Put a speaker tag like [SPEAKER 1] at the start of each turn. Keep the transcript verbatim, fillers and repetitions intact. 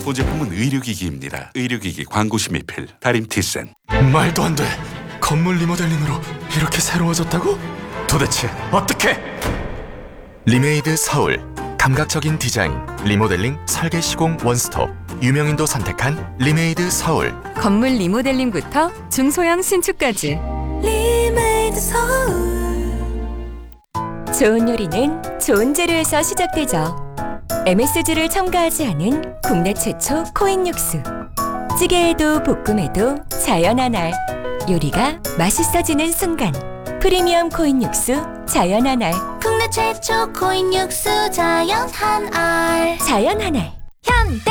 [SPEAKER 1] 본 제품은 의료기기입니다. 의료기기 광고 심의필 다림티센.
[SPEAKER 2] 말도 안 돼. 건물 리모델링으로 이렇게 새로워졌다고? 도대체 어떻게? 리메이드 서울. 감각적인 디자인, 리모델링, 설계 시공 원스톱. 유명인도 선택한 리메이드 서울.
[SPEAKER 3] 건물 리모델링부터 중소형 신축까지.
[SPEAKER 4] 리메이드 서울.
[SPEAKER 3] 좋은 요리는 좋은 재료에서 시작되죠. 엠에스지를 첨가하지 않은 국내 최초 코인 육수. 찌개에도 볶음에도 자연 한 알. 요리가 맛있어지는 순간. 프리미엄 코인 육수 자연 한 알.
[SPEAKER 4] 국내 최초 코인 육수 자연 한 알.
[SPEAKER 3] 자연 한 알.